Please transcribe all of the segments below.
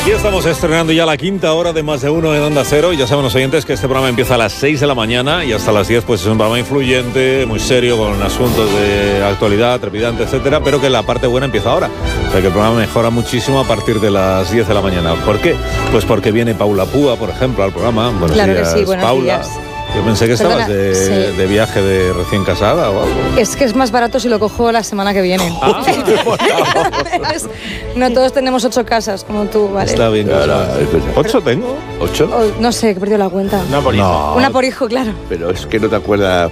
Aquí estamos estrenando ya la quinta hora de Más de Uno en Onda Cero. Y ya saben los oyentes que este programa empieza a las 6 de la mañana y hasta las 10 pues es un programa influyente, muy serio, con asuntos de actualidad, trepidante, etcétera, pero que la parte buena empieza ahora. O sea que el programa mejora muchísimo a partir de las 10 de la mañana. ¿Por qué? Pues porque viene Paula Púa, por ejemplo, al programa. Buenos claro días, que sí, buenos Paula. días. Yo pensé que estabas Sí. de viaje de recién casada o algo. Es que es más barato si lo cojo la semana que viene. No todos tenemos 8 casas como tú, ¿vale? Está bien. Claro, ¿8 tengo? ¿8? O, no sé, que he perdido la cuenta. Una por hijo. No. Una por hijo, claro. Pero es que no te acuerdas.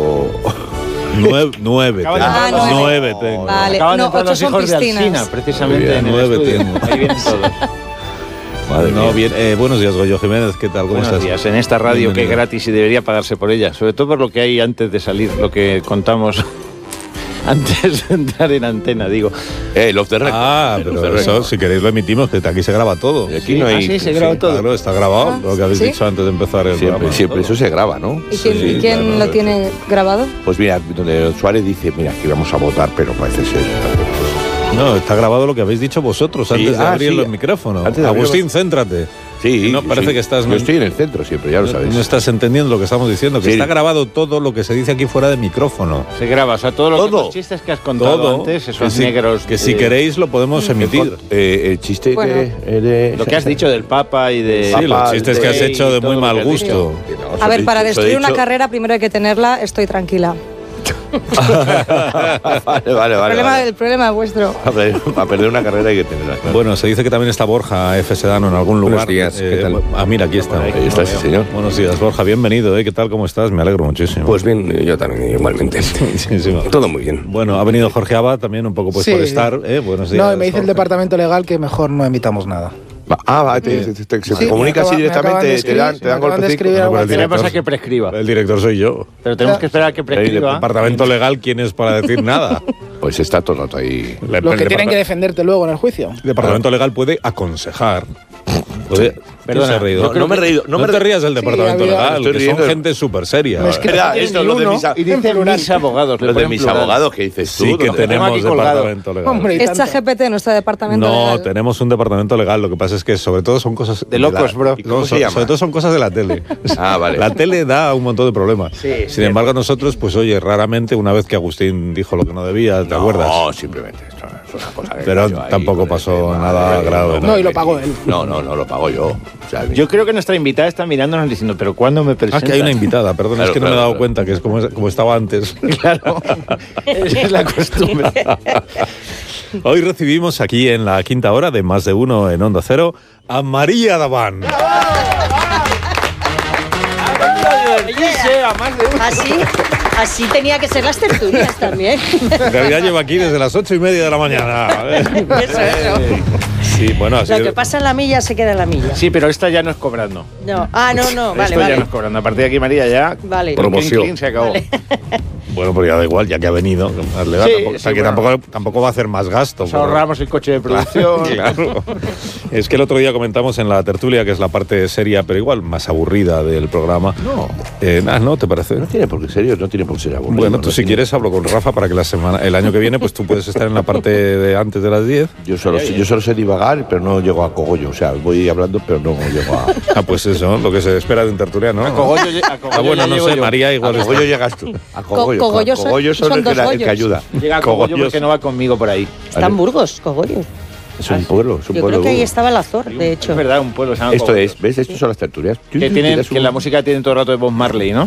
Nueve tengo. 9 tengo. Vale. Acaban de No, entrar 8 los son hijos de piscinas. Alsina, precisamente Muy bien, en el 9 estudio. tengo. Ahí vienen todos. Madre No, mía. bien. Buenos días, Goyo Jiménez. ¿Qué tal? ¿Cómo Buenos estás? días. En esta radio que es Bienvenido. gratis y debería pagarse por ella, sobre todo por lo que hay antes de salir, lo que contamos antes de entrar en antena, digo. Love the record. Ah, Love the pero eso, record. si queréis lo emitimos, que aquí se graba todo. Y aquí no hay. sí, se graba todo. Claro, está grabado, lo que habéis ¿sí? dicho antes de empezar el Siempre, programa. siempre. todo. Eso se graba, ¿no? ¿Y quién, Sí, y quién claro, lo eso. tiene grabado? Pues mira, donde Suárez dice, mira, aquí vamos a votar, pero parece ser. No, está grabado lo que habéis dicho vosotros Sí, antes de abrir sí. los micrófonos. Antes de abrir Agustín, los- céntrate. Sí. No, parece sí. que estás- Yo estoy en el centro siempre, ya lo sabes. No estás entendiendo lo que estamos diciendo, que Sí. está grabado todo lo que se dice aquí fuera de micrófono. Se graba, o sea, todo lo que, Todo. los chistes que has contado Todo. antes, esos que negros. que si queréis lo podemos emitir. El chiste Bueno. de. Lo que has dicho del Papa y de. Sí, los chistes que has de- hecho de todo muy lo mal que has dicho. gusto. A ver, para destruir una carrera. carrera primero hay que tenerla, estoy tranquila. Vale. El problema es vuestro. Para perder una carrera hay que tenerla. Claro. Bueno, se dice que también está Borja F. Sedano en algún lugar. Buenos días, ¿qué tal? Mira, aquí está. Ahí está ese señor. Buenos días, Borja, bienvenido. ¿Qué tal? ¿Cómo estás? Me alegro muchísimo. Pues bien, yo también, igualmente. Sí, sí, va. Todo muy bien. Bueno, ha venido Jorge Abad también un poco pues Sí. por estar. Buenos días. No, y me dice el Jorge. departamento legal que mejor no emitamos nada. Se Sí, comunica así me acaban de directamente, escribir, te dan me acaban de golpecitos. escribir No, algo pero el así. Tenemos director- a que prescriba. El director soy yo. Pero tenemos que esperar a que El prescriba. departamento legal, ¿quién es para decir nada? Pues está todo el rato ahí. Los que tienen que defenderte luego en el juicio. El departamento legal puede aconsejar. Puede. Perdona, ¿Quién se ha reído? yo creo me he reído. No te rías del departamento había- legal, Estoy que riendo. son gente súper seria. Me escribe- Mira, esto es lo de mis, Y dice mis abogados. le lo de ponen mis plural. abogados que dices tú. Sí que ¿dónde? tenemos aquí colgado. departamento legal. Hombre, y Es tanto. ChatGPT, nuestro departamento No, legal. tenemos un departamento legal. Lo que pasa es que sobre todo son cosas De locos, la- bro. ¿Y cómo no, se llama? sobre todo son cosas de la tele. Ah, vale. La tele da un montón de problemas. Sí, Sin embargo, nosotros, pues oye, raramente, una vez que Agustín dijo lo que no debía, ¿te acuerdas? No, simplemente esto es una cosa que Pero cayó ahí tampoco con el pasó tema nada de- grave, No, y lo pagó él. No, lo pago yo. O sea, Yo creo que nuestra invitada está mirándonos diciendo, pero ¿cuándo me Ah, presentas? que hay una invitada, perdón, Claro, es que no me he claro, dado claro. cuenta que es como estaba antes. Claro, esa es la costumbre. Hoy recibimos aquí en la quinta hora de Más de Uno en Onda Cero a María Daván. Así tenía que ser las tertulias también. En realidad lleva aquí desde las 8:30 de la mañana. Eso. Sí, bueno, así Lo que pasa en la milla se queda en la milla. Sí, pero esta ya no es cobrando. No. Ah, no, vale, Esto ya vale. no es cobrando. A partir de aquí, María, ya. Vale. Promoción. Clean, se acabó. Bueno, pero ya da igual, ya que ha venido. Le da, Sí, tampoco, o sea, sí, que bueno. tampoco va a hacer más gasto. Nos pero- ahorramos el coche de producción. Claro. Es que el otro día comentamos en la tertulia, que es la parte seria, pero igual más aburrida del programa. No. ¿No te parece? No tiene por qué serio, no tiene por qué ser aburrido. Bueno, no tú si tiene- quieres hablo con Rafa para que el año que viene pues tú puedes estar en la parte de antes de las 10. Yo solo sé divagar, pero no llego a cogollo. O sea, voy hablando, pero no llego a. Ah, pues eso, lo que se espera de un tertuliano. A Cogollo, a Cogollo Bueno, ya no llego sé, yo. María igual A está. cogollo llegas tú. A cogollo. Cogollo Cogollo son el que dos el que Goyos. ayuda. Llega a Cogollo Cogollos. porque no va conmigo por ahí. Está en Burgos, Cogollos. Es un pueblo, es un Yo pueblo. creo que ahí estaba el Azor, de hecho. Es verdad, un pueblo se llama Esto Cogollo. es, ¿ves? Estos son las tertulias. Que la música tiene todo el rato de Bob Marley, ¿no?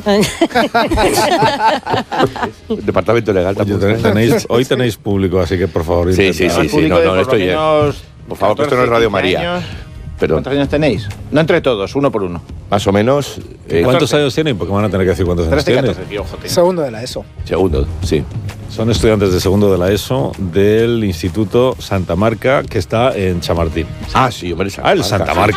El departamento legal Oye, también. hoy tenéis público, así que por favor. Sí, intentad. sí, Público no, de no, por esto lo ya- menos Por favor, que esto no es 14, Radio 15 María. años. Pero ¿Cuántos años tenéis? No entre todos, uno por uno. más o menos. ¿Cuántos años tienen? Porque van a tener que decir cuántos años 13, tienen. 14, tío, joder. Segundo de la ESO. Segundo, sí. Son estudiantes de segundo de la ESO del Instituto Santa Marca, que está en Chamartín. Ah, sí, hombre. Ah, el Santa Marca.